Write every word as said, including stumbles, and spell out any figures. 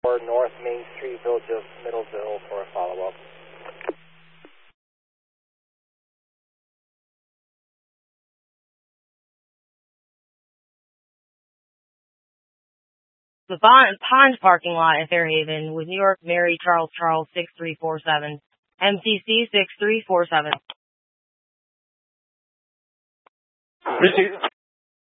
Or North Main Street, Village of Middleville for a follow-up. The Pond parking lot at Fairhaven with New York Mary Charles Charles six three four seven. M C C six three four seven. Receive.